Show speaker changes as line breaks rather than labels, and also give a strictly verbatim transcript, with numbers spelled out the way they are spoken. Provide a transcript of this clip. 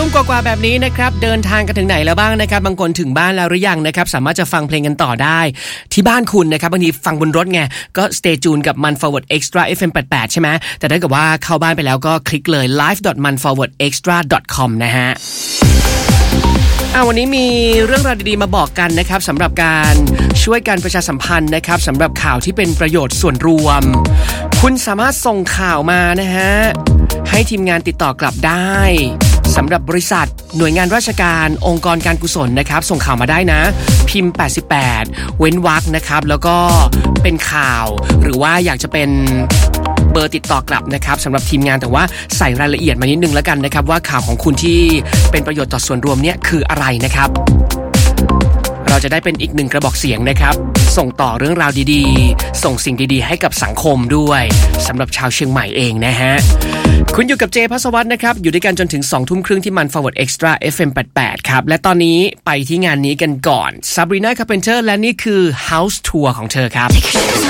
ทุ่มกว่าๆแบบนี้นะครับเดินทางกันถึงไหนแล้วบ้างนะครับบางคนถึงบ้านแล้วหรือยังนะครับสามารถจะฟังเพลงกันต่อได้ที่บ้านคุณนะครับบางทีฟังบนรถไงก็ stay tuned กับ Man Forward Extra เอฟ เอ็ม แปดสิบแปดใช่ไหมแต่ถ้าเกิดว่าเข้าบ้านไปแล้วก็คลิกเลย ไลฟ์ ดอท มันฟอร์เวิร์ดเอ็กซ์ตร้า ดอท คอม นะฮะอ่ะวันนี้มีเรื่องราวดีๆมาบอกกันนะครับสำหรับการช่วยการประชาสัมพันธ์นะครับสำหรับข่าวที่เป็นประโยชน์ส่วนรวมคุณสามารถส่งข่าวมานะฮะให้ทีมงานติดต่อกลับได้สำหรับบริษัทหน่วยงานราชการองค์กรการกุศลนะครับส่งข่าวมาได้นะพิมพ์แปดสิบแปดเว้นวรรคนะครับแล้วก็เป็นข่าวหรือว่าอยากจะเป็นเบอร์ติดต่อกลับนะครับสำหรับทีมงานแต่ว่าใส่รายละเอียดมานิดนึงแล้วกันนะครับว่าข่าวของคุณที่เป็นประโยชน์ต่อส่วนรวมเนี่ยคืออะไรนะครับเราจะได้เป็นอีกหนึ่งกระบอกเสียงนะครับส่งต่อเรื่องราวดีๆส่งสิ่งดีๆให้กับสังคมด้วยสำหรับชาวเชียงใหม่เองนะฮะคุณอยู่กับเจภัสวัฒน์นะครับอยู่ด้วยกันจนถึง สองทุ่มครึ่งที่มัน Forward Extra เอฟ เอ็ม แปดสิบแปดครับและตอนนี้ไปที่งานนี้กันก่อน Sabrina Carpenter และนี่คือ House Tour ของเธอครับ